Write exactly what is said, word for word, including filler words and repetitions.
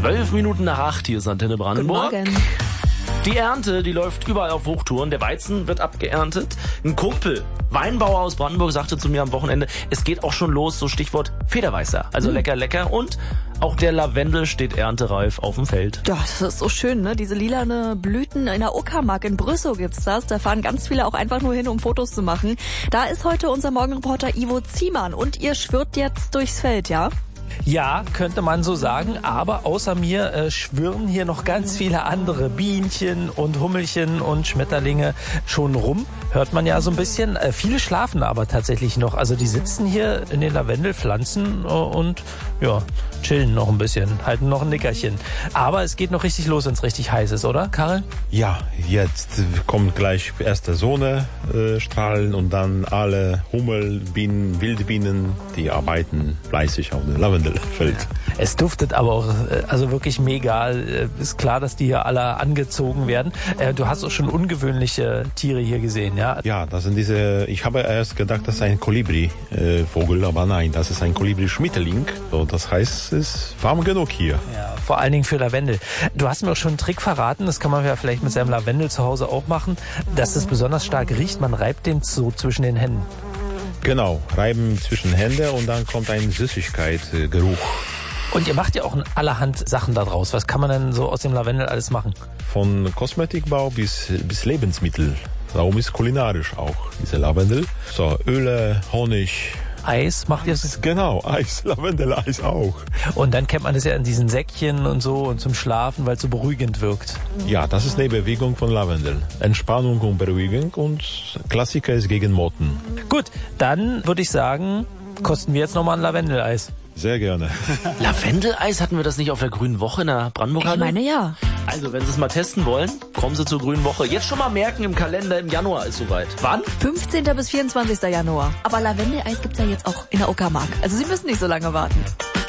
Zwölf Minuten nach acht, hier ist Antenne Brandenburg. Guten Morgen. Die Ernte, die läuft überall auf Hochtouren. Der Weizen wird abgeerntet. Ein Kumpel, Weinbauer aus Brandenburg, sagte zu mir am Wochenende, es geht auch schon los, so Stichwort Federweißer. Also Mhm. lecker, lecker. Und auch der Lavendel steht erntereif auf dem Feld. Ja, das ist so schön, ne? Diese lilane Blüten in der Uckermark in Brüssow gibt's das. Da fahren ganz viele auch einfach nur hin, um Fotos zu machen. Da ist heute unser Morgenreporter Ivo Ziemann und ihr schwirrt jetzt durchs Feld, ja? Ja, könnte man so sagen, aber außer mir äh, schwirren hier noch ganz viele andere Bienchen und Hummelchen und Schmetterlinge schon rum. Hört man ja so ein bisschen. Äh, viele schlafen aber tatsächlich noch. Also die sitzen hier in den Lavendelpflanzen äh, und ja, chillen noch ein bisschen, halten noch ein Nickerchen. Aber es geht noch richtig los, wenn es richtig heiß ist, oder, Karel? Ja, jetzt kommt gleich erste Sonnenstrahlen und dann alle Hummel, Bienen, Wildbienen, die arbeiten fleißig auf dem Lavendelfeld. Es duftet aber auch, äh, also wirklich mega. Äh, Ist klar, dass die hier alle angezogen werden. Äh, Du hast auch schon ungewöhnliche Tiere hier gesehen, ja? Ja, das sind diese, ich habe erst gedacht, das ist ein Kolibri-Vogel, aber nein, das ist ein Kolibri-Schmetterling. So, das heißt, es ist warm genug hier. Ja, vor allen Dingen für Lavendel. Du hast mir auch schon einen Trick verraten, das kann man ja vielleicht mit seinem Lavendel zu Hause auch machen, dass es besonders stark riecht. Man reibt den so zwischen den Händen. Genau, reiben zwischen Hände und dann kommt ein Süßigkeitsgeruch. Und ihr macht ja auch allerhand Sachen da draus. Was kann man denn so aus dem Lavendel alles machen? Von Kosmetikbau bis, bis Lebensmittel. Darum ist kulinarisch auch diese Lavendel. So, Öle, Honig. Eis macht ihr es? Genau, Eis, Lavendel-Eis auch. Und dann kennt man das ja in diesen Säckchen und so und zum Schlafen, weil es so beruhigend wirkt. Ja, das ist eine Bewegung von Lavendel. Entspannung und Beruhigung und Klassiker ist gegen Motten. Gut, dann würde ich sagen, kosten wir jetzt nochmal ein Lavendeleis. Sehr gerne. Lavendeleis, hatten wir das nicht auf der Grünen Woche in der Brandenburger? Ich meine ja. Also, wenn Sie es mal testen wollen, kommen Sie zur Grünen Woche. Jetzt schon mal merken, im Kalender im Januar ist soweit. Wann? fünfzehnten bis vierundzwanzigsten Januar. Aber Lavendeleis gibt's ja jetzt auch in der Uckermark. Also Sie müssen nicht so lange warten.